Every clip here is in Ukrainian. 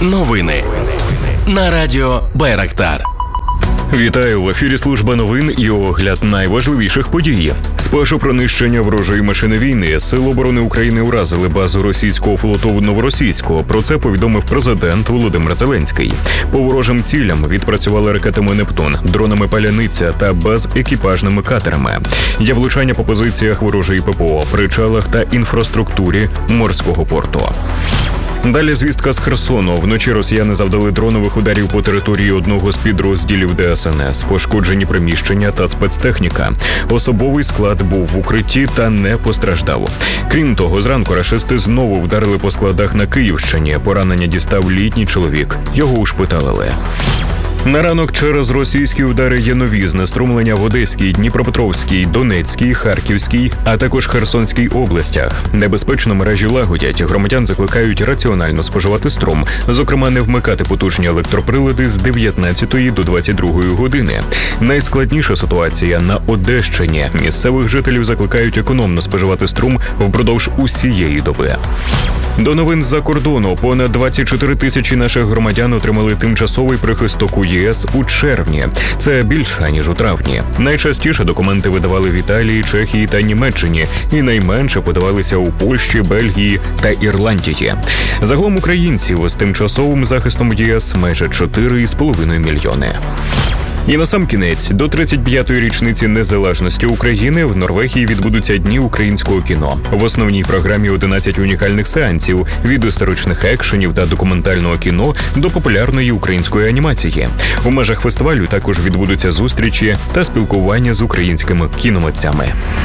Новини на радіо Байрактар. Вітаю, в ефірі служба новин і огляд найважливіших подій. Спершу про нищення ворожої машини війни. Сили оборони України уразили базу російського флоту в Новоросійську. Про це повідомив президент Володимир Зеленський. По ворожим цілям відпрацювали ракетами «Нептун», дронами «Паляниця» та безекіпажними катерами. Є влучання по позиціях ворожої ППО, причалах та інфраструктурі морського порту. Далі звістка з Херсону. Вночі росіяни завдали дронових ударів по території одного з підрозділів ДСНС. Пошкоджені приміщення та спецтехніка. Особовий склад був в укритті та не постраждав. Крім того, зранку рашисти знову вдарили по складах на Київщині. Поранення дістав літній чоловік. Його ушпиталили. На ранок через російські удари є нові знеструмлення в Одеській, Дніпропетровській, Донецькій, Харківській, а також Херсонській областях. Небезпечно мережі лагодять. Громадян закликають раціонально споживати струм, зокрема не вмикати потужні електроприлади з 19 до 22 години. Найскладніша ситуація на Одещині. Місцевих жителів закликають економно споживати струм впродовж усієї доби. До новин з-за кордону. Понад 24 тисячі наших громадян отримали тимчасовий прихисток у ЄС у червні. Це більше, ніж у травні. Найчастіше документи видавали в Італії, Чехії та Німеччині. І найменше подавалися у Польщі, Бельгії та Ірландії. Загалом українців з тимчасовим захистом в ЄС майже 4,5 мільйони. І насамкінець, до 35-ї річниці незалежності України в Норвегії відбудуться Дні українського кіно. В основній програмі 11 унікальних сеансів – від історичних екшенів та документального кіно до популярної української анімації. У межах фестивалю також відбудуться зустрічі та спілкування з українськими кіномитцями.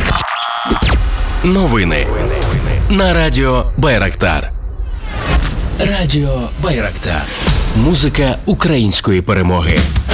Новини на радіо Байрактар. Радіо Байрактар. Музика української перемоги.